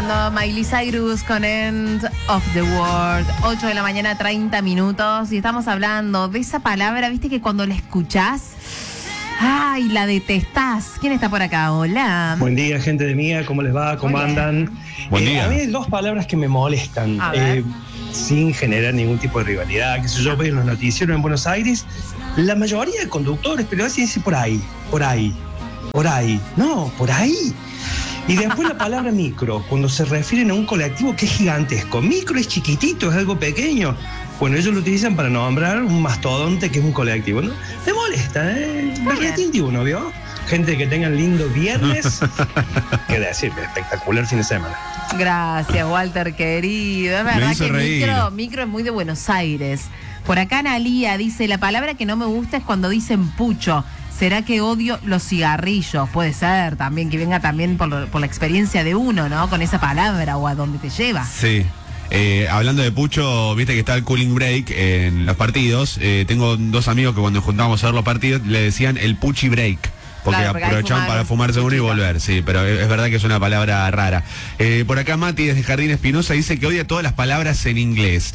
sonando Miley Cyrus con End of the World. 8 de la mañana, 30 minutos. Y estamos hablando de esa palabra, viste que cuando la escuchás, ¡ay, la detestás! ¿Quién está por acá? Hola. Buen día, gente de Mía, ¿cómo les va? ¿Cómo andan? Buen día. A mí hay dos palabras que me molestan, sin generar ningún tipo de rivalidad. Que si yo veo en los noticieros en Buenos Aires, la mayoría de conductores, pero así dice por ahí. No, por ahí. Y después la palabra micro, cuando se refieren a un colectivo que es gigantesco. Micro es chiquitito, es algo pequeño. Bueno, ellos lo utilizan para nombrar un mastodonte que es un colectivo, ¿no? Me molesta, ¿eh? Berretín uno, ¿vio? Gente que tengan lindo viernes. Qué decir, espectacular fin de semana. Gracias, Walter, querido. Es verdad que micro es muy de Buenos Aires. Por acá Analía dice, la palabra que no me gusta es cuando dicen pucho. ¿Será que odio los cigarrillos? Puede ser también, que venga también por la experiencia de uno, ¿no? Con esa palabra o a dónde te lleva. Sí. Hablando de pucho, viste que está el cooling break en los partidos. Tengo dos amigos que cuando juntábamos a ver los partidos le decían el puchi break. Porque aprovechaban para fumarse uno y volver, sí, pero es verdad que es una palabra rara. Por acá Mati desde Jardín Espinosa dice que odia todas las palabras en inglés.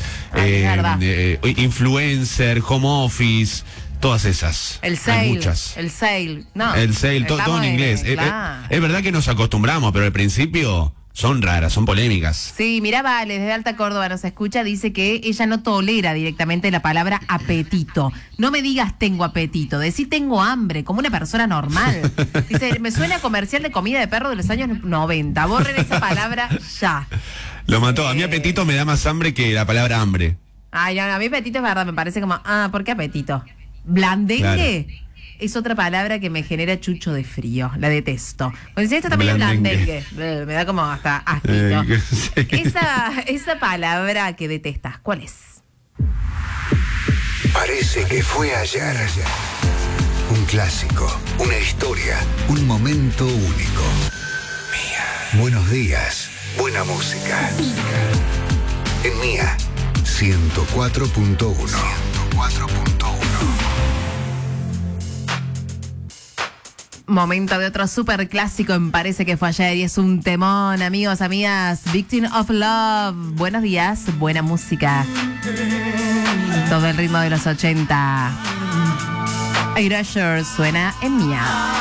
Influencer, home office, todas esas. El sale. Muchas. El sale. No. El sale, todo en inglés. Es verdad que nos acostumbramos, pero al principio son raras, son polémicas. Sí, mirá, Vale, desde Alta Córdoba nos escucha, dice que ella no tolera directamente la palabra apetito. No me digas tengo apetito, decí tengo hambre, como una persona normal. Dice, me suena comercial de comida de perro de los años 90. Borren esa palabra ya. Lo mató. A mí apetito me da más hambre que la palabra hambre. Ay, a mí apetito es verdad, me parece como, ¿por qué apetito? Blandengue. Claro. Es otra palabra que me genera chucho de frío. La detesto. Cuando dice esto también es blandengue. Me da como hasta asquito. Sí. Esa palabra que detestas, ¿cuál es? Parece que fue ayer. Un clásico, una historia, un momento único. Mía. Buenos días, buena música. En Mía, 104.1. 104.1. Momento de otro súper clásico, me parece que fue ayer y es un temón, amigos, amigas. Victim of Love. Buenos días, buena música. Todo el ritmo de los 80. Erasure suena en Mía.